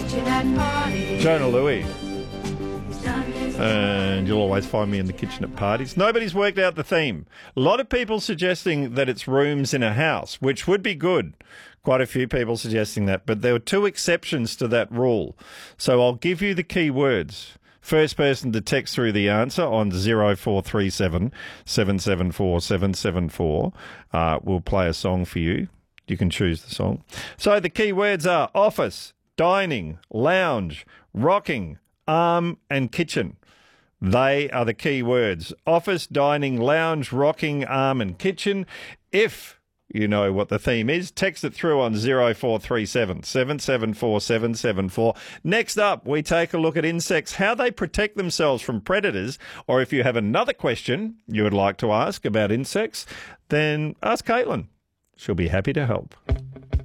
kitchen at parties. Jonah Louie. He's done his And you'll always find me in the kitchen at parties. Nobody's worked out the theme. A lot of people suggesting that it's rooms in a house, which would be good. Quite a few people suggesting that. But there were two exceptions to that rule. So I'll give you the key words. First person to text through the answer on 0437 774 774. We'll play a song for you. You can choose the song. So the key words are office, dining, lounge, rocking, arm and kitchen. They are the key words. Office, dining, lounge, rocking, arm and kitchen. If you know what the theme is, text it through on 0437 774 774. Next up, we take a look at insects, how they protect themselves from predators. Or if you have another question you would like to ask about insects, then ask Caitlin. She'll be happy to help.